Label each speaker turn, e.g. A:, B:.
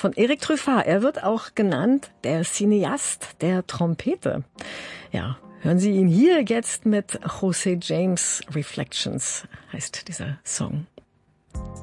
A: von Eric Truffat. Er wird auch genannt der Cineast der Trompete. Ja, hören Sie ihn hier jetzt mit José James Reflections, heißt dieser Song.